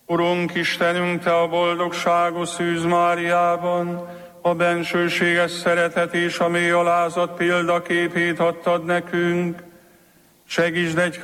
Urunk Istenünk, Te a boldogságos Szűz Máriában, a bensőséges szeretet és a mély alázat példaképét adtad nekünk. Segítsd egy